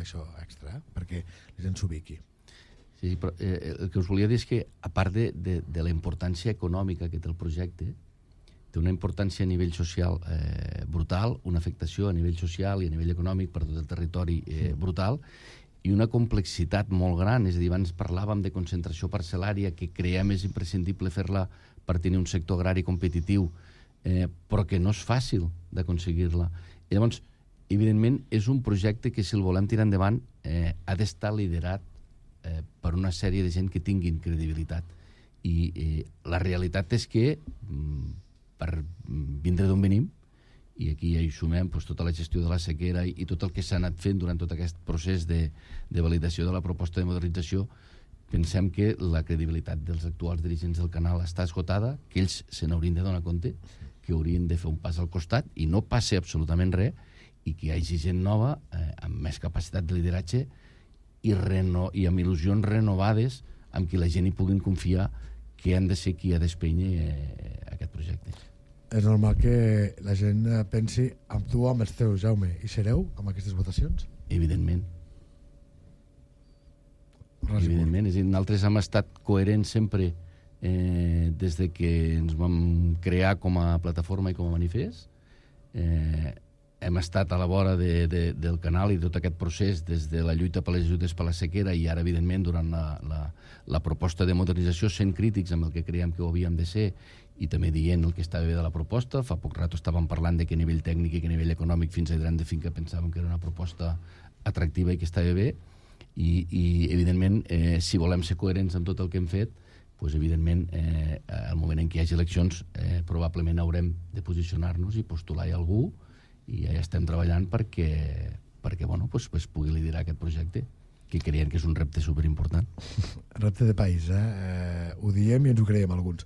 això extra, perquè la gent s'ubiqui. Sí, però el que us volia dir és que, a part de la importància econòmica que té el projecte, té una importància a nivell social brutal, una afectació a nivell social i a nivell econòmic per tot el territori brutal, i una complexitat molt gran. És a dir, abans parlàvem de concentració parcel·lària, que creiem és imprescindible fer-la per tenir un sector agrari competitiu, però que no és fàcil d'aconseguir-la. I llavors, evidentment, és un projecte que, si el volem tirar endavant, ha d'estar liderat per una sèrie de gent que tinguin credibilitat. I la realitat és que, per vindre d'on venim, i aquí ja hi sumem tota la gestió de la sequera i tot el que s'ha anat fent durant tot aquest procés de validació de la proposta de modernització, pensem que la credibilitat dels actuals dirigents del canal està esgotada, que ells se n'haurien de donar compte, que haurien de fer un pas al costat i no passi absolutament res, i que hi hagi gent nova amb més capacitat de lideratge i amb il·lusions renovades amb qui la gent hi puguin confiar, que han de ser qui ha d'espènyer aquest projecte. És normal que la gent pensi amb tu o amb els teus, Jaume. I sereu amb aquestes votacions? Evidentment. Evidentment. És a dir, nosaltres hem estat coherents sempre des de que ens vam crear com a plataforma i com a manifest. Hem estat a la vora del canal i tot aquest procés des de la lluita per les ajudes per la sequera i ara, evidentment, durant la proposta de modernització, sent crítics amb el que creiem que ho havíem de ser i també dient el que estava bé de la proposta. Fa poc rato estàvem parlant de que a nivell tècnic i que a nivell econòmic fins a Hidran de Finca pensàvem que era una proposta atractiva i que estava bé i evidentment, si volem ser coherents amb tot el que hem fet, doncs, evidentment, al moment en què hi hagi eleccions, probablement haurem de posicionar-nos i postular algú, i ja estem treballant perquè pugui liderar aquest projecte, que creiem que és un repte superimportant. Repte de país, ho diem i ens ho creiem alguns.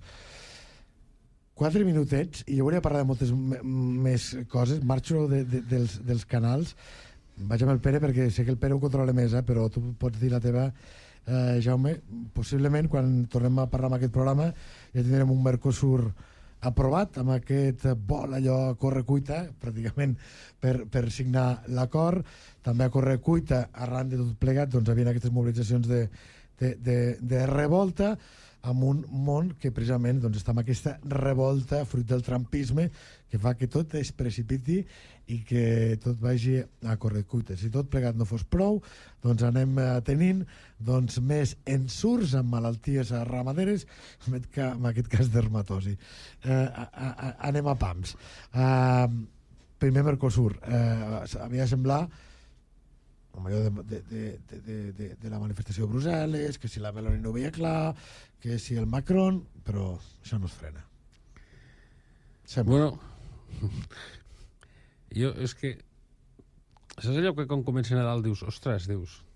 4 minutets, i jo volia parlar de moltes més coses. Marxo dels canals. Vaig amb el Pere, perquè sé que el Pere ho controla més, però tu pots dir la teva, Jaume. Possiblement, quan tornem a parlar amb aquest programa, ja tindrem un Mercosur aprovat, amb aquest vol allò a corre-cuita, pràcticament per signar l'acord. També a corre-cuita, arran de tot plegat, doncs hi havia aquestes mobilitzacions de revolta, amb un món que precisament doncs, està amb aquesta revolta fruit del trumpisme que fa que tot es precipiti i que tot vagi a corre-cuita. Si tot plegat no fos prou, doncs anem tenint més ensurts amb malalties ramaderes, en aquest cas dermatosi. Anem a pams. Primer Mercosur. Havia semblat amb allò de la manifestació de Brussel·les, que si la Meloni no ho veia clar, que si el Macron, però això no es frena. Bueno, jo és que saps allò que quan comença Nadal dius, ostres,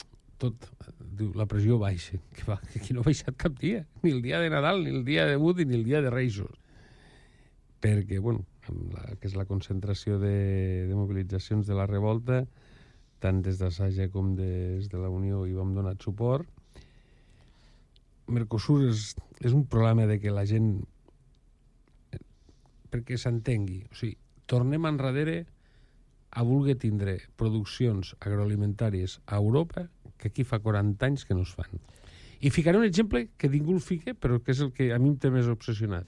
la pressió baixa, que aquí no ha baixat cap dia, ni el dia de Nadal, ni el dia de Budi, ni el dia de Reis, perquè, bueno, que és la concentració de mobilitzacions de la revolta, tant des de Saja com des de la Unió hi vam donar suport. Mercosur és un problema de que la gent, perquè s'entengui, o sigui, tornem enrere a voler tindre produccions agroalimentàries a Europa que aquí fa 40 anys que no es fan. I ficaré un exemple que ningú el fica, però que és el que a mi em té més obsessionat.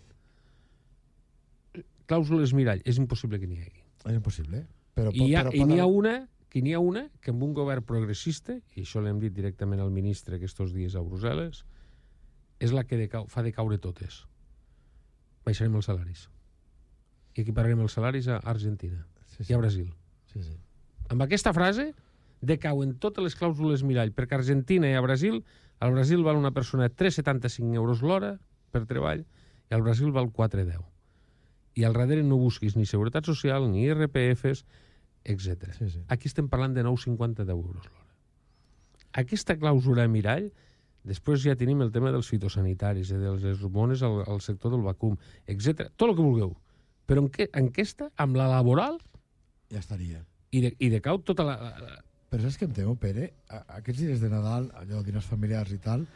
Clàusules mirall, és impossible que n'hi hagi. És impossible, I n'hi ha una que amb un govern progressista, i això l'hem dit directament al ministre aquests dies a Brussel·les, és la que fa de caure totes. Baixarem els salaris. I equipararem els salaris a Argentina i a Brasil. Sí. Amb aquesta frase decauen totes les clàusules mirall, perquè a Argentina i a Brasil, al Brasil val una persona 3,75 euros l'hora per treball i al Brasil val 4,10. I al darrere no busquis ni seguretat social, ni IRPFs, etc. Sí. Aquí estem parlant de 9,50 euros l'hora. Aquesta clàusula mirall, després ja tenim el tema dels fitosanitaris, dels hormones al sector del vacum, etc. Tot el que vulgueu. Però en aquesta, amb la laboral, ja estaria. I decau tota la... Però saps què em temo, Pere? Aquests dies de Nadal, allò, diners familiars i tal,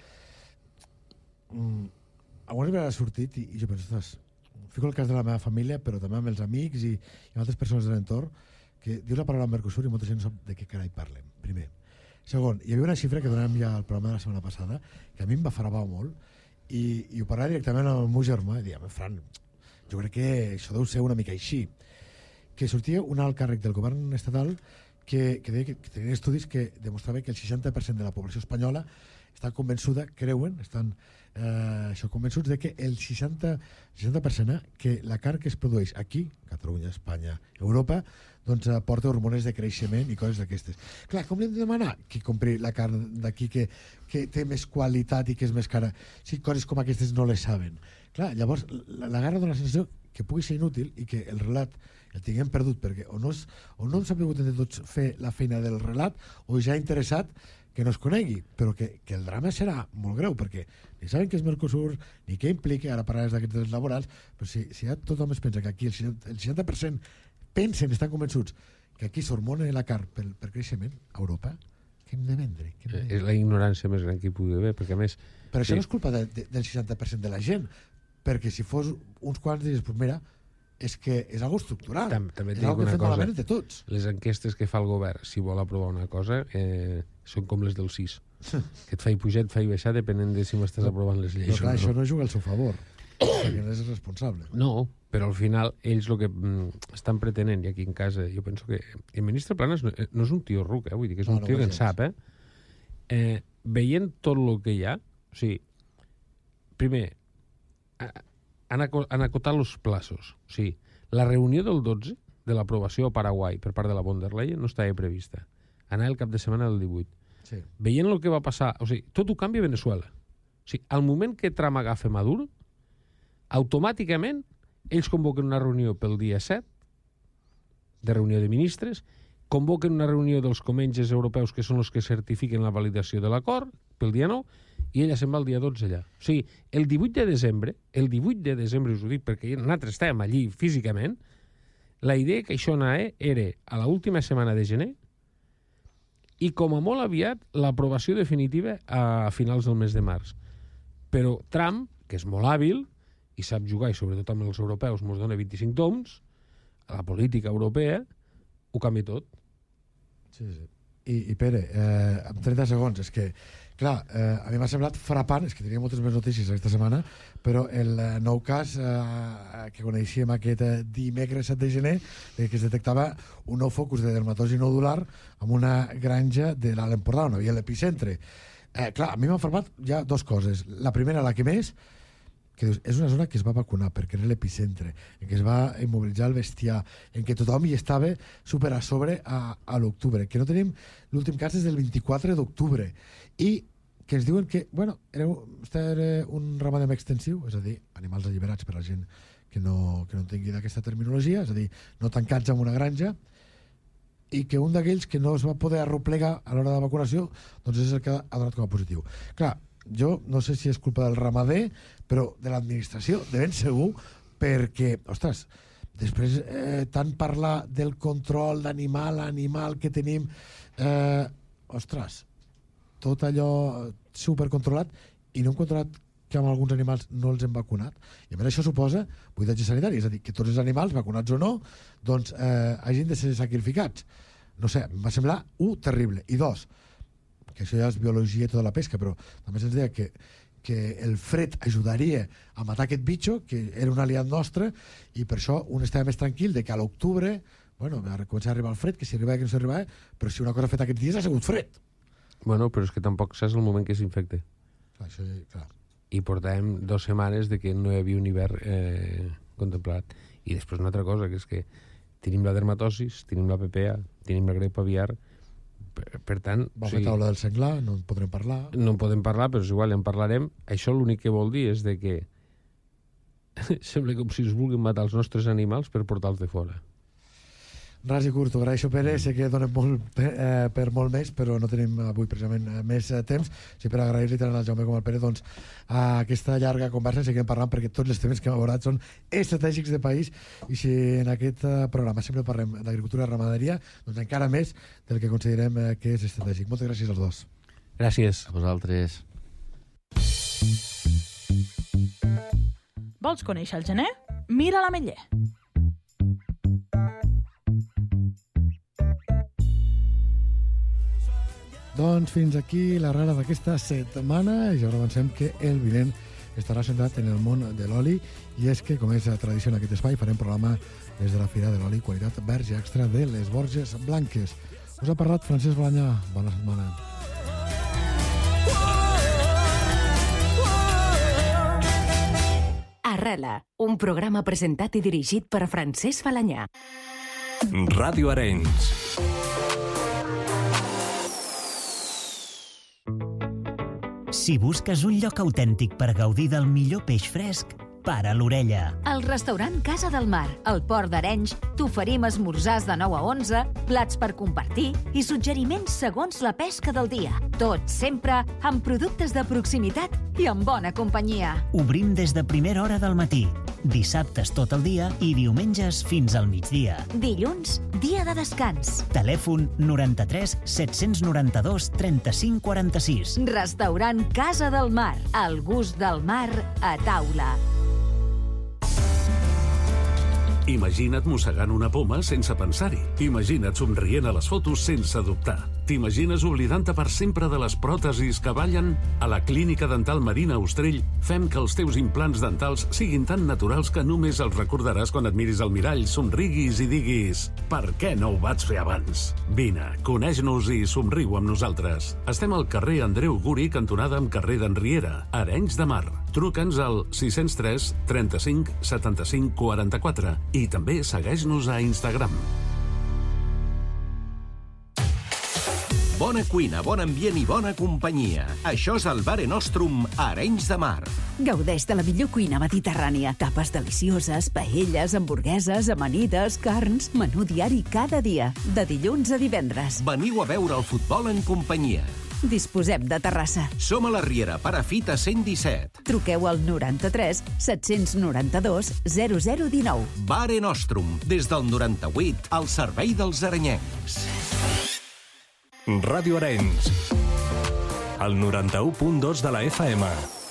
algunes vegades ha sortit i jo penso, fico el cas de la meva família, però també amb els amics i altres persones de l'entorn, que diu la paraula Mercosur i molta gent no sap de què carai parlem. Primer. Segon, hi havia una xifra que donàvem ja al programa de la setmana passada, que a mi em va farabar molt, i ho parlava directament amb el meu germà, i deia, Fran, jo crec que això deu ser una mica així, que sortia un alt càrrec del govern estatal que deia que tenien estudis que demostraven que el 60% de la població espanyola està convençuda, creuen, estan convençuts de que el 60% que la carn que es produeix aquí, Catalunya, Espanya, Europa, doncs porta hormones de creixement i coses d'aquestes. Clar, com li hem de demanar que compri la carn d'aquí que té més qualitat i que és més cara si coses com aquestes no les saben? Clar, llavors la guerra dona la sensació que pugui ser inútil i que el relat el tinguem perdut perquè o no hem sabut entre tots fer la feina del relat o ja interessat que no es conegui, però que el drama serà molt greu, perquè ni saben què és Mercosur, ni què implica, ara parlaràs d'aquests drets laborals, però si ja tothom es pensa que aquí el 60% pensen, estan convençuts, que aquí s'hormona la carn per creixement, a Europa, què hem de vendre? És la ignorància més gran que hi pugui haver, perquè a més... Però això no és culpa del 60% de la gent, perquè si fos uns quants dies, doncs mira, és que és algo estructural. També és algo que fem malament entre tots. Les enquestes que fa el govern, si vol aprovar una cosa, són com les del 6. Que et faig pujar, et faig baixar, depenent de si m'estàs aprovant les lleis. Però clar, això no juga al seu favor, perquè no és responsable. No, però al final ells el que estan pretenent, i aquí en casa, jo penso que el ministre Planas no és un tio ruc, vull dir que és un tio que en sap, veient tot el que hi ha, o sigui, primer, han acotat els plaços. O sigui, la reunió del 12 de l'aprovació a Paraguai per part de la von der Leyen no estava prevista. Anar el cap de setmana del 18. Sí. Veient el que va passar... O sigui, tot ho canvia a Venezuela. O sigui, al moment que Trump agafa Maduro, automàticament ells convoquen una reunió pel dia 7, de reunió de ministres, convoquen una reunió dels comenges europeus que són els que certifiquen la validació de l'acord pel dia 9, i ella se'n va el dia 12 allà. O sigui, el 18 de desembre, us ho dic perquè nosaltres estàvem allí físicament, la idea que això anava era a l'última setmana de gener i com a molt aviat l'aprovació definitiva a finals del mes de març. Però Trump, que és molt hàbil i sap jugar, i sobretot amb els europeus ens dona 25 toms, a la política europea ho canvia tot. Sí. I Pere, en 30 segons, és que clar, a mi m'ha semblat frapant, és que tenia moltes més notícies aquesta setmana, però el nou cas que coneixíem aquest dimecres 7 de gener, que es detectava un nou focus de dermatosi nodular en una granja de l'Alt Empordà, on havia l'epicentre. Clar, a mi m'han frapat ja dues coses. La primera, la que més, que és una zona que es va vacunar perquè era l'epicentre, en què es va immobilitzar el bestiar, en què tothom hi estava super a sobre a l'octubre, que no tenim l'últim cas des del 24 d'octubre, i que ens diuen que, bueno, era un ramadem extensiu, és a dir, animals alliberats per a la gent que no tingui d'aquesta terminologia, és a dir, no tancats en una granja, i que un d'aquells que no es va poder arroplegar a l'hora de la vacunació, doncs és el que ha donat com a positiu. Clar, jo no sé si és culpa del ramader, però de l'administració, de ben segur, perquè, ostres, després tant parlar del control d'animal a animal que tenim, ostres, tot allò supercontrolat, i no hem controlat que amb alguns animals no els hem vacunat. I a més això suposa buidatge sanitari, és a dir, que tots els animals, vacunats o no, doncs hagin de ser sacrificats. No sé, em va semblar terrible. I dos, que això ja és biologia i tota la pesca, però també se'ns deia que el fred ajudaria a matar aquest bitxo, que era un aliat nostre, i per això un estava més tranquil de que a l'octubre, bueno, va començar a arribar el fred, que si arribava que no s'arribava, però si una cosa feta aquests dies ha sigut fred. Bueno, però és que tampoc saps el moment que s'infecte. Això, clar. I portàvem 2 setmanes de que no hi havia un hivern contemplat. I després una altra cosa, que és que tenim la dermatosis, tenim la PPA, tenim la grip aviar, per tant... Va fer taula del senglar, no en podrem parlar. No en podem parlar, però és igual, ja en parlarem. Això l'únic que vol dir és de que sembla com si es vulguin matar els nostres animals per portar-los de fora. Ras i curt, agraeixo, Pere, sé que donem molt per molt més, però no tenim avui precisament més temps. Sí, per agrair-li tant al Jaume com al Pere doncs, aquesta llarga conversa, seguirem parlant perquè tots els temes que hem abordat són estratègics de país, i si en aquest programa sempre parlem d'agricultura i ramaderia, doncs encara més del que considerem que és estratègic. Moltes gràcies als dos. Gràcies. A vosaltres. Vols conèixer el gener? Mira l'Ametller. Doncs fins aquí la rara d'aquesta setmana i ja avancem que el vinent estarà centrat en el món de l'oli i és que, com és la tradició en aquest espai, farem programa des de la Fira de l'Oli Qualitat Verge Extra de les Borges Blanques. Us ha parlat Francesc Balanyà. Bona setmana. Arrela, un programa presentat i dirigit per Francesc Balanyà. Ràdio Arenys. Si busques un lloc autèntic per gaudir del millor peix fresc, para l'orella. Al restaurant Casa del Mar, al Port d'Arenys, t'oferim esmorzars de 9 a 11, plats per compartir i suggeriments segons la pesca del dia. Tot sempre amb productes de proximitat i amb bona companyia. Obrim des de primera hora del matí, dissabtes tot el dia i diumenges fins al migdia. Dilluns, dia de descans. Telèfon 93 792 35 46. Restaurant Casa del Mar, el gust del mar a taula. Imagina't mossegant una poma sense pensar-hi. Imagina't somrient a les fotos sense dubtar. T'imagines oblidant-te per sempre de les pròtesis que ballen? A la Clínica Dental Marina Ostrell fem que els teus implants dentals siguin tan naturals que només els recordaràs quan et miris al mirall, somriguis i diguis «Per què no ho vaig fer abans?» Vine, coneix-nos i somriu amb nosaltres. Estem al carrer Andreu Guri, cantonada amb carrer d'Enriera, Arenys de Mar. Truca'ns al 603 35 75 44 i també segueix-nos a Instagram. Bona cuina, bon ambient i bona companyia. Això és el Mare Nostrum a Arenys de Mar. Gaudeix de la millor cuina mediterrània. Tapes delicioses, paelles, hamburgueses, amanides, carns... Menú diari cada dia, de dilluns a divendres. Veniu a veure el futbol en companyia. Disposem de terrassa. Som a la Riera, Perafita 117. Truqueu al 93 792 0019. Mare Nostrum, des del 98, al servei dels arenyencs. Ràdio Arenys. El 91.2 de la FM.